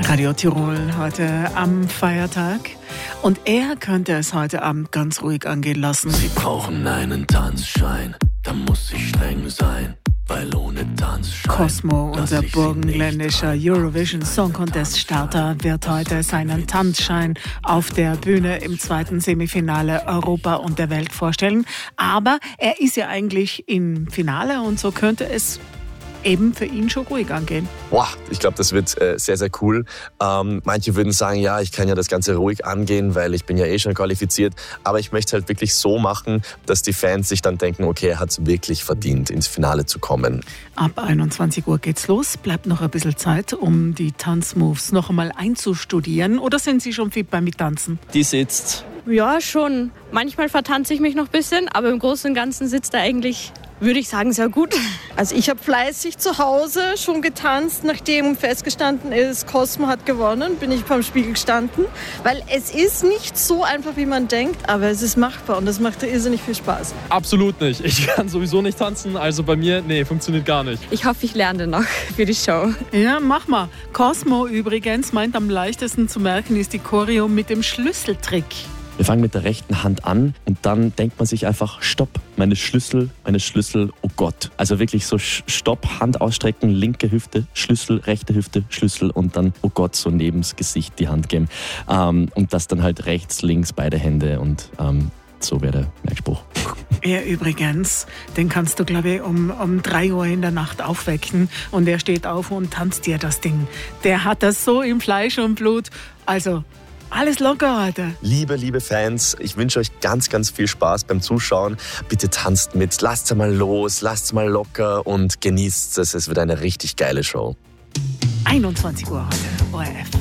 Radio Tirol heute am Feiertag. Und er könnte es heute Abend ganz ruhig angehen lassen. Sie brauchen einen Tanzschein, da muss ich streng sein, weil ohne Tanzschein Cosmo, unser burgenländischer Eurovision Song Contest Starter, wird heute seinen Tanzschein auf der Bühne im zweiten Semifinale Europa und der Welt vorstellen. Aber er ist ja eigentlich im Finale und so könnte es eben für ihn schon ruhig angehen. Boah, ich glaube, das wird sehr, sehr cool. Manche würden sagen, ja, ich kann ja das Ganze ruhig angehen, weil ich bin ja eh schon qualifiziert. Aber ich möchte halt wirklich so machen, dass die Fans sich dann denken, okay, er hat es wirklich verdient, ins Finale zu kommen. Ab 21 Uhr geht's los. Bleibt noch ein bisschen Zeit, um die Tanzmoves noch einmal einzustudieren. Oder sind Sie schon fit beim Tanzen? Die sitzt. Ja, schon. Manchmal vertanze ich mich noch ein bisschen, aber im Großen und Ganzen sitzt er eigentlich, würde ich sagen, sehr gut. Also ich habe fleißig zu Hause schon getanzt, nachdem festgestanden ist, Cosmo hat gewonnen, bin ich vorm Spiegel gestanden. Weil es ist nicht so einfach, wie man denkt, aber es ist machbar und das macht irrsinnig viel Spaß. Absolut nicht. Ich kann sowieso nicht tanzen, also bei mir, funktioniert gar nicht. Ich hoffe, ich lerne noch für die Show. Ja, mach mal. Cosmo übrigens meint, am leichtesten zu merken ist die Choreo mit dem Schlüsseltrick. Wir fangen mit der rechten Hand an und dann denkt man sich einfach, stopp, meine Schlüssel, oh Gott. Also wirklich so stopp, Hand ausstrecken, linke Hüfte, Schlüssel, rechte Hüfte, Schlüssel und dann, oh Gott, so neben das Gesicht die Hand geben. Und das dann halt rechts, links, beide Hände und so wäre der Merkspruch. Er übrigens, den kannst du, glaube ich, um 3 Uhr in der Nacht aufwecken und er steht auf und tanzt dir das Ding. Der hat das so im Fleisch und Blut. Also alles locker heute. Liebe Fans, ich wünsche euch ganz, ganz viel Spaß beim Zuschauen. Bitte tanzt mit, lasst mal los, lasst mal locker und genießt es. Es wird eine richtig geile Show. 21 Uhr heute, ORF.